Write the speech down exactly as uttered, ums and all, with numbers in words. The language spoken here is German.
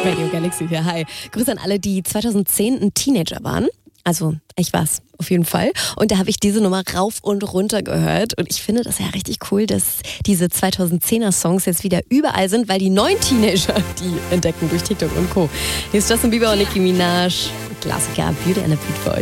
Radio Galaxy hier, hi. Grüße an alle, die zweitausendzehn ein Teenager waren. Also, ich war's, auf jeden Fall. Und da habe ich diese Nummer rauf und runter gehört. Und ich finde das ja richtig cool, dass diese zweitausendzehner Songs jetzt wieder überall sind, weil die neuen Teenager die entdecken durch TikTok und Co. Hier ist Justin Bieber und Nicki Minaj. Klassiker, Beauty and the Beat für euch.